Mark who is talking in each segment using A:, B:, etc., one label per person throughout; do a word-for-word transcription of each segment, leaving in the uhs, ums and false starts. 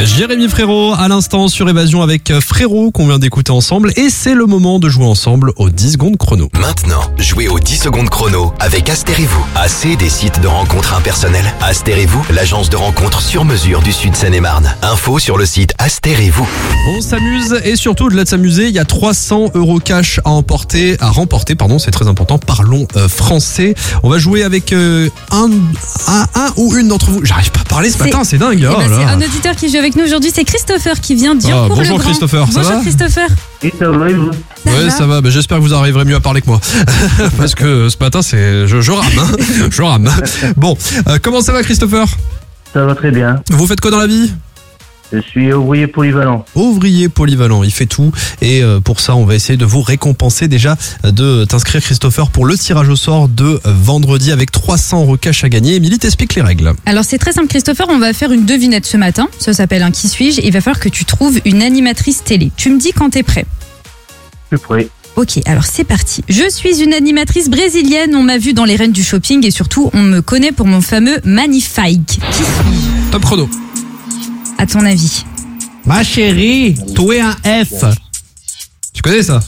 A: Jérémy Frérot à l'instant sur Évasion avec Frérot qu'on vient d'écouter ensemble et c'est le moment de jouer ensemble aux dix secondes chrono.
B: Maintenant, jouez aux dix secondes chrono avec Aster et vous. Assez des sites de rencontres impersonnels. Aster et vous, l'agence de rencontres sur mesure du Sud Seine-et-Marne. Info sur le site Aster et vous.
A: On s'amuse et surtout au-delà de s'amuser, il y a trois cents euros cash à emporter, à remporter, pardon, c'est très important. Parlons euh, français. On va jouer avec euh, un, un, un ou une d'entre vous. J'arrive pas à parler ce
C: C'est-
A: matin, c'est dingue.
C: Eh
A: Oh
C: ben,
A: là.
C: c'est un auditeur qui joue avec nous aujourd'hui, c'est Christopher qui vient
A: Ah,
C: d'Yancourt
A: bonjour
C: le Grand.
A: Christopher, ça
C: Bonjour
A: va
C: Christopher.
D: Et ça va, et vous?
C: Ça
A: Ouais,
C: va
A: ça va. Ben, j'espère que vous arriverez mieux à parler que moi. Parce que ce matin, c'est je, je rame. Hein. Je rame. Bon, euh, comment ça va Christopher?
D: Ça va très bien.
A: Vous faites quoi dans la vie?
D: Je suis ouvrier polyvalent.
A: Ouvrier polyvalent, il fait tout. Et euh, pour ça, on va essayer de vous récompenser déjà, de t'inscrire Christopher pour le tirage au sort de vendredi avec trois cents euros cash à gagner. Émilie t'explique les règles.
C: Alors c'est très simple Christopher, on va faire une devinette ce matin. Ça s'appelle un qui suis-je. Il va falloir que tu trouves une animatrice télé. Tu me dis quand t'es prêt.
D: Je suis prêt.
C: Ok, alors c'est parti. Je suis une animatrice brésilienne, on m'a vu dans les reines du shopping et surtout on me connaît pour mon fameux Magnifique. Qui suis-je
A: Top chrono.
C: à ton avis?
A: Ma chérie, toi un F. Tu connais ça?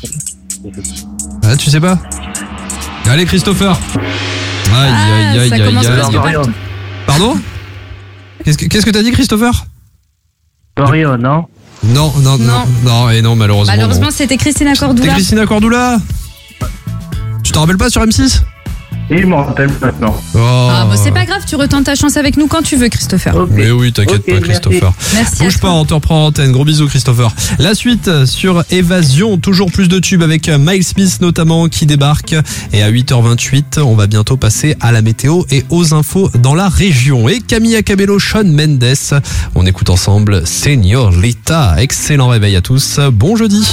A: Ah, tu sais pas? Allez Christopher. Aïe aïe
C: Ah,
A: aïe
C: ça
A: aïe
C: commence
A: aïe.
C: presque par-
D: Dorian.
A: Pardon? Qu'est-ce que qu'est-ce que t'as dit Christopher?
D: Dorian, non?
A: Non, non, non,
C: Non.
A: non, et non, malheureusement.
C: Malheureusement
A: non.
C: c'était Christina
A: T'es
C: Cordula.
A: Christina Cordula? Tu te rappelles pas sur M six?
D: Et il m'en rappelle maintenant.
A: Oh.
C: Ah bah c'est pas grave, tu retentes ta chance avec nous quand tu veux Christopher.
D: Ok.
A: Mais oui, t'inquiète
D: Ok,
A: pas Christopher.
C: Merci à
A: Bouge pas,
C: toi.
A: on te reprend en antenne. Gros bisous Christopher. La suite sur Évasion, toujours plus de tubes avec Miles Smith notamment qui débarque. Et à huit heures vingt-huit, on va bientôt passer à la météo et aux infos dans la région. Et Camilla Cabello, Shawn Mendes. On écoute ensemble Señorita. Excellent réveil à tous. Bon jeudi.